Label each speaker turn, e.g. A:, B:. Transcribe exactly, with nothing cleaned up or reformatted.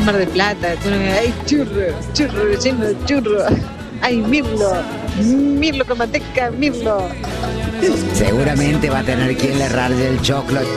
A: Mar del Plata. Tú no me ay, churro, churro, relleno de churro. Ay, mirlo, mirlo con manteca, mirlo.
B: Seguramente va a tener quien le raye el choclo.